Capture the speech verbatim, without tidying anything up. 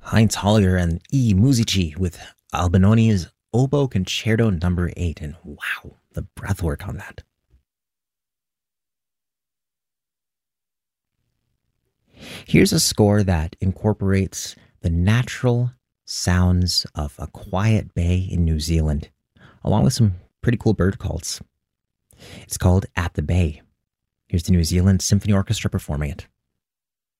Heinz Hollier and E. Musici with Albinoni's Oboe Concerto Number Eight, and wow, the breathwork on that. Here's a score that incorporates the natural sounds of a quiet bay in New Zealand, along with some pretty cool bird calls. It's called At the Bay. Here's the New Zealand Symphony Orchestra performing it.